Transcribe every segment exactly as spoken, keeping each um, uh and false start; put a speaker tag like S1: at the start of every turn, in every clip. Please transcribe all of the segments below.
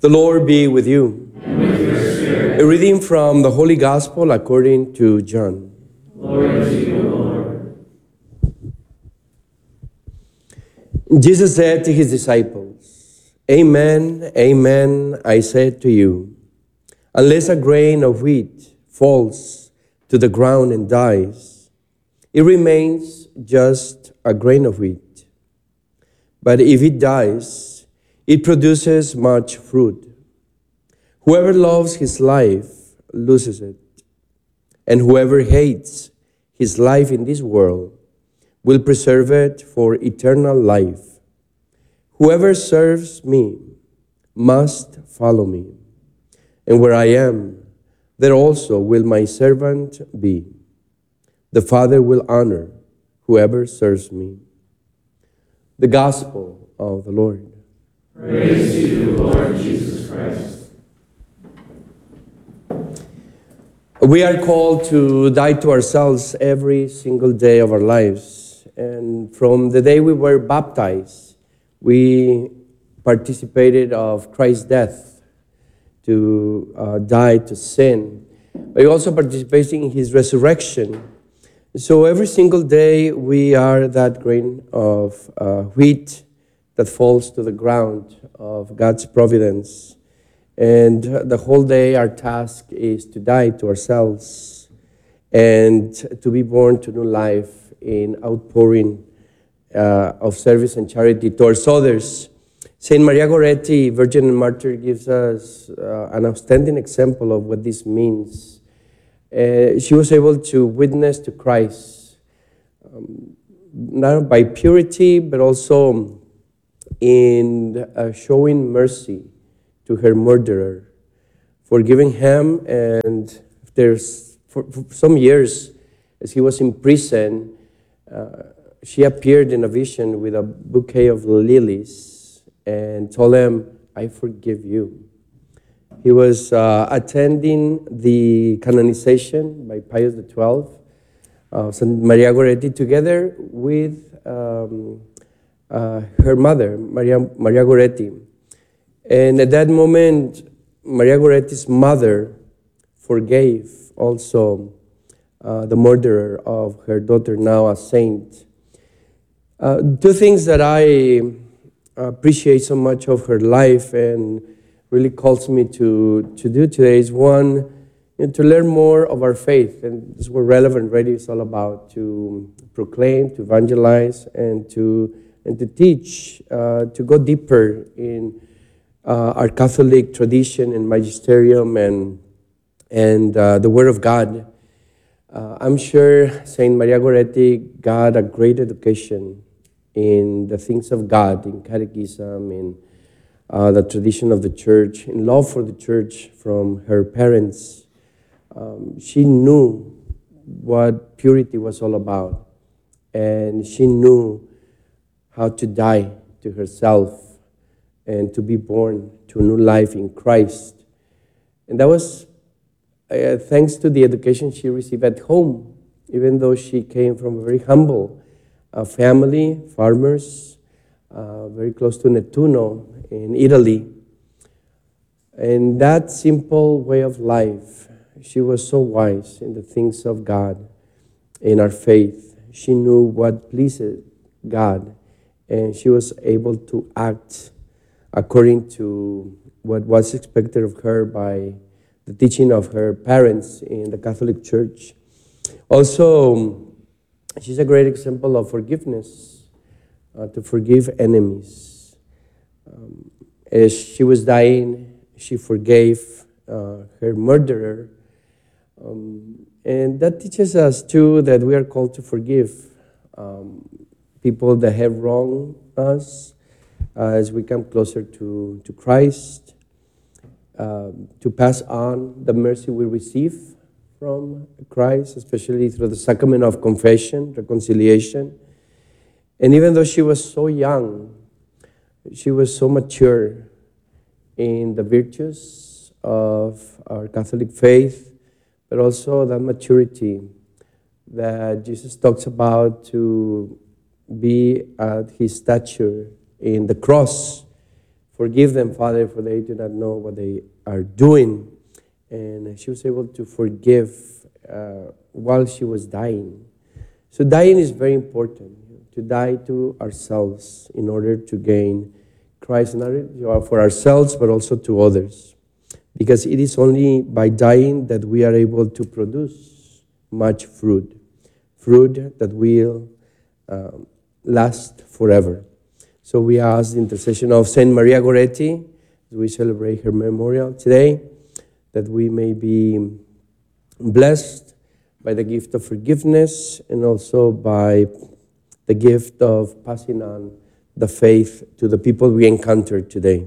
S1: The Lord be with you.
S2: And with your spirit.
S1: A reading from the Holy Gospel according to John.
S2: Glory to you, Lord.
S1: Jesus said to his disciples, Amen, amen, I said to you, unless a grain of wheat falls to the ground and dies, it remains just a grain of wheat. But if it dies, it produces much fruit. Whoever loves his life loses it, and whoever hates his life in this world will preserve it for eternal life. Whoever serves me must follow me, and where I am, there also will my servant be. The Father will honor whoever serves me. The Gospel of the Lord.
S2: Praise to you, Lord Jesus Christ.
S1: We are called to die to ourselves every single day of our lives. And from the day we were baptized, we participated of Christ's death to uh, die to sin. But we also participating in his resurrection. So every single day we are that grain of uh, wheat that falls to the ground of God's providence. And the whole day our task is to die to ourselves and to be born to new life in outpouring uh, of service and charity towards others. Saint Maria Goretti, Virgin and Martyr, gives us uh, an outstanding example of what this means. Uh, she was able to witness to Christ, um, not by purity, but also in uh, showing mercy to her murderer, forgiving him, and there's for, for some years, as he was in prison, uh, she appeared in a vision with a bouquet of lilies and told him, I forgive you. He was uh, attending the canonization by Pius the twelfth of Saint Maria Goretti together with um, Uh, her mother, Maria, Maria Goretti. And at that moment, Maria Goretti's mother forgave also uh, the murderer of her daughter, now a saint. Uh, two things that I appreciate so much of her life and really calls me to, to do today is one, you know, to learn more of our faith. And this is what Relevant Radio is all about, to proclaim, to evangelize, and to and to teach, uh, to go deeper in uh, our Catholic tradition and magisterium and, and uh, the Word of God. Uh, I'm sure Saint Maria Goretti got a great education in the things of God, in catechism, in uh, the tradition of the church, in love for the church from her parents. Um, she knew what purity was all about, and she knew how to die to herself and to be born to a new life in Christ. And that was uh, thanks to the education she received at home, even though she came from a very humble uh, family, farmers, uh, very close to Nettuno in Italy. And that simple way of life, she was so wise in the things of God, in our faith. She knew what pleased God, and she was able to act according to what was expected of her by the teaching of her parents in the Catholic Church. Also, she's a great example of forgiveness, uh, to forgive enemies. Um, as she was dying, she forgave uh, her murderer. Um, and that teaches us, too, that we are called to forgive um, people that have wronged us uh, as we come closer to, to Christ, uh, to pass on the mercy we receive from Christ, especially through the sacrament of confession, reconciliation. And even though she was so young, she was so mature in the virtues of our Catholic faith, but also that maturity that Jesus talks about to be at his stature in the cross Forgive them, Father, for they do not know what they are doing. And she was able to forgive uh, while she was dying. So dying is very important, to die to ourselves in order to gain Christ, not only for ourselves, but also to others. Because it is only by dying that we are able to produce much fruit, fruit that will um, last forever. So we ask the intercession of Saint Maria Goretti, as we celebrate her memorial today, that we may be blessed by the gift of forgiveness and also by the gift of passing on the faith to the people we encounter today.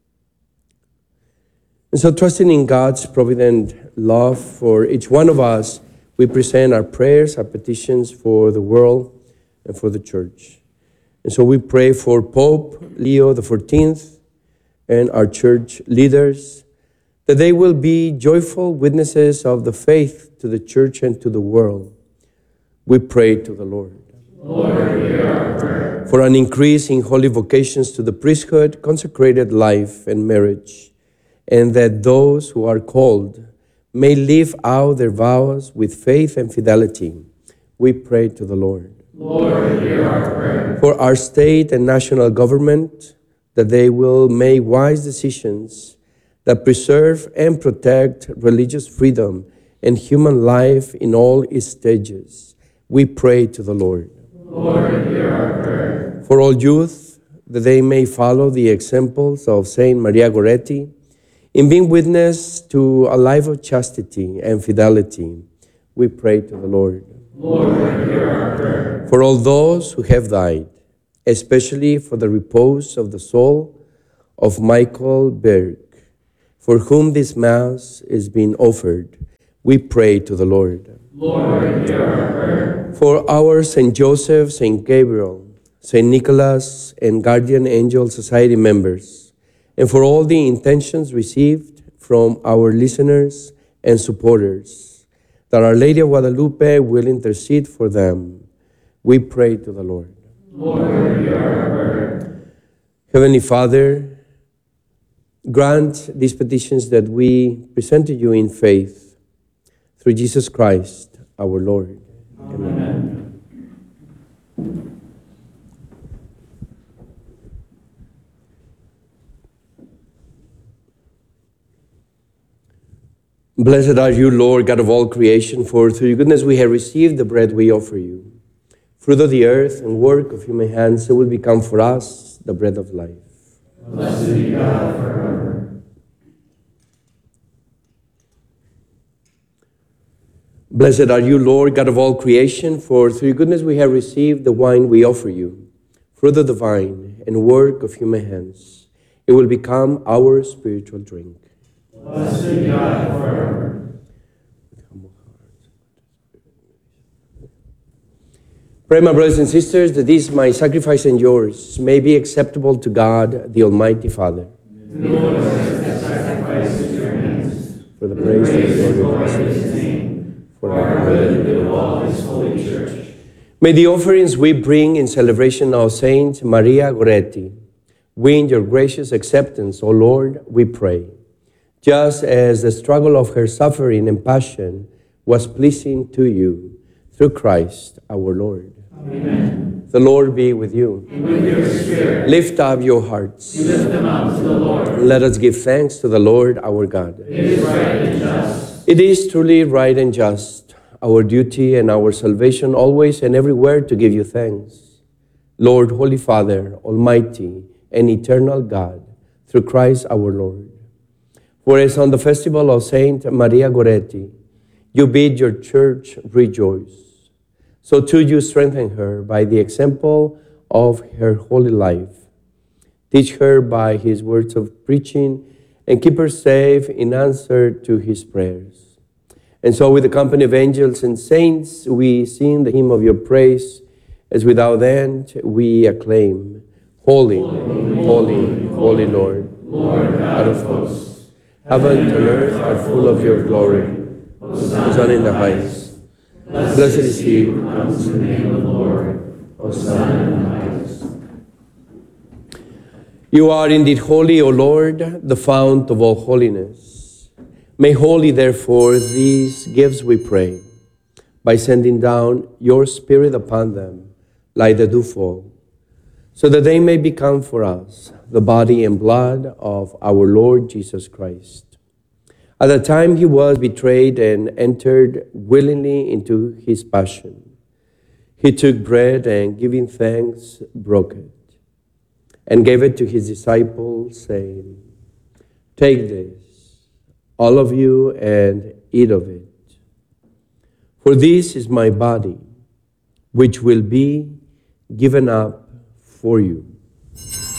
S1: And so, trusting in God's provident love for each one of us, we present our prayers, our petitions for the world and for the church. And so we pray for Pope Leo the fourteenth and our church leaders, that they will be joyful witnesses of the faith to the church and to the world. We pray to the Lord.
S2: Lord, hear our prayer.
S1: For an increase in holy vocations to the priesthood, consecrated life, and marriage, and that those who are called may live out their vows with faith and fidelity. We pray to the Lord.
S2: Lord, hear our prayer.
S1: For our state and national government, that they will make wise decisions that preserve and protect religious freedom and human life in all its stages. We pray to the Lord.
S2: Lord, hear our prayer.
S1: For all youth, that they may follow the examples of Saint Maria Goretti in being witness to a life of chastity and fidelity. We pray to the Lord.
S2: Lord, hear our prayer.
S1: For all those who have died, especially for the repose of the soul of Michael Berg, for whom this Mass is being offered, we pray to the Lord.
S2: Lord, hear our prayer.
S1: For our Saint Joseph, Saint Gabriel, Saint Nicholas, and Guardian Angel Society members, and for all the intentions received from our listeners and supporters, that Our Lady of Guadalupe will intercede for them, we pray to the Lord.
S2: Lord, hear our prayer.
S1: Heavenly Father, grant these petitions that we present to you in faith, through Jesus Christ, our Lord.
S2: Amen.
S1: Blessed are you, Lord, God of all creation, for through your goodness we have received the bread we offer you. Fruit of the earth and work of human hands, it will become for us the bread of life.
S2: Blessed be God forever.
S1: Blessed are you, Lord, God of all creation, for through your goodness we have received the wine we offer you. Fruit of the vine and work of human hands, it will become our spiritual drink.
S2: Blessed be God forever.
S1: Pray, my brothers and sisters, that this my sacrifice and yours may be acceptable to God, the Almighty Father.
S2: Lord, accept sacrifice at your hands.
S1: For the praise and glory of
S2: His
S1: His
S2: name.
S1: for
S2: For our good and good of all His holy church.
S1: May the offerings we bring in celebration of Saint Maria Goretti win your gracious acceptance, O Lord, we pray. Just as the struggle of her suffering and passion was pleasing to you, through Christ our Lord.
S2: Amen.
S1: The Lord be with you.
S2: And with your spirit.
S1: Lift up your hearts.
S2: We lift them up to the Lord.
S1: Let us give thanks to the Lord our God.
S2: It is right and just.
S1: It is truly right and just, our duty and our salvation always and everywhere to give you thanks. Lord, Holy Father, Almighty and eternal God, through Christ our Lord. For as on the festival of Saint Maria Goretti, you bid your church rejoice, so too you strengthen her by the example of her holy life. Teach her by his words of preaching, and keep her safe in answer to his prayers. And so with the company of angels and saints, we sing the hymn of your praise, as without end we acclaim, Holy, holy, holy, holy Lord,
S2: Lord God of hosts.
S1: Heaven and earth are full of your glory. Hosanna in the highest. Blessed is he who
S2: comes in the name of the Lord. Hosanna in the highest.
S1: You are indeed holy, O Lord, the fount of all holiness. May holy, therefore, these gifts, we pray, by sending down your Spirit upon them like the dewfall, so that they may become for us the body and blood of our Lord Jesus Christ. At the time he was betrayed and entered willingly into his passion, he took bread and, giving thanks, broke it, and gave it to his disciples, saying, "Take this, all of you, and eat of it. For this is my body, which will be given up for you."